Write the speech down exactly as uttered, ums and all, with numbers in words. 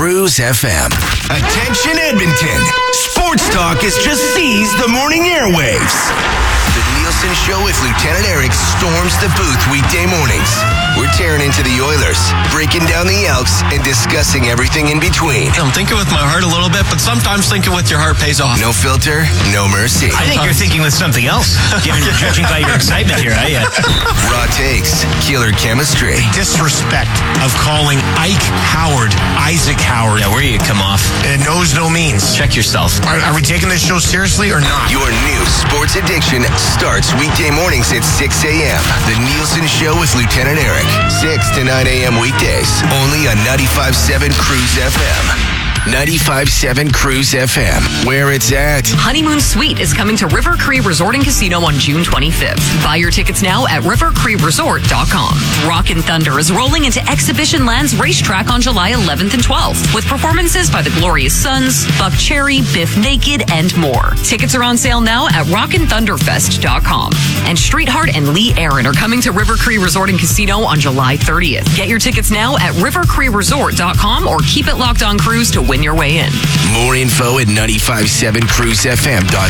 Cruise F M. Attention Edmonton. Sports Talk has just seized the morning airwaves. The Nielsen Show with Lieutenant Eric storms the booth weekday mornings. We're tearing into the Oilers, breaking down the Elks, and discussing everything in between. I'm thinking with my heart a little bit, but sometimes thinking with your heart pays off. No filter, no mercy. I think you're thinking with something else, given judging by your excitement here. I, uh... Raw takes, killer chemistry. Disrespect of calling Ike Howard Isaac Howard. Yeah, where you come off? It knows no means. Check yourself. Are, are we taking this show seriously or not? Your new sports addiction starts weekday mornings at six a.m. The Nielsen Show with Lieutenant Eric. six to nine a.m. weekdays. Only on ninety-five point seven Cruise F M. ninety-five point seven Cruise F M, where it's at. Honeymoon Suite is coming to River Cree Resort and Casino on June twenty-fifth. Buy your tickets now at river cree resort dot com. Rockin' Thunder is rolling into Exhibition Lands Racetrack on July eleventh and twelfth with performances by the Glorious Sons, Buck Cherry, Biff Naked, and more. Tickets are on sale now at rockin thunder fest dot com. And Streetheart and Lee Aaron are coming to River Cree Resort and Casino on July thirtieth. Get your tickets now at river cree resort dot com or keep it locked on Cruise to win your way in. More info at ninety-five point seven cruise f m dot